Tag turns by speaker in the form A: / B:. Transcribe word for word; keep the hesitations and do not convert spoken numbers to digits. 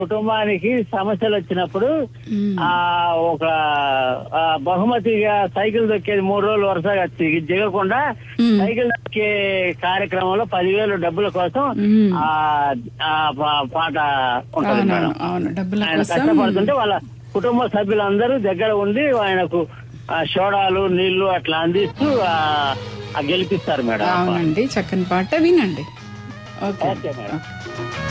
A: కుటుంబానికి సమస్యలు వచ్చినప్పుడు
B: ఉమ్.
A: ఆ ఒక ఆ, బహుమతిగా సైకిల్ దొక్కేది మూడు రోజులు వరుసగా దిగ- దిగకుండా
B: ఉమ్.
A: సైకిల్ దొక్కే కార్యక్రమంలో పదివేలు డబ్బుల కోసం
B: ఉమ్.
A: ఆ ఆ పా- పాట ఉంటుంది
B: అవునవును
A: మేడం.
B: అవును డబ్బుల
A: ఆయన
B: కోసం
A: కష్టపడుతుంటే వాళ్ళ కుటుంబ సభ్యులందరూ దగ్గర ఉండి ఆయనకు ఆ సోడాలు నీళ్లు అట్లా అందిస్తూ ఆ ఆ గెలిపిస్తారు మేడం.
B: అవునండి చక్కని పాట వినండి. Okay
A: okay madam.
B: ఓకే.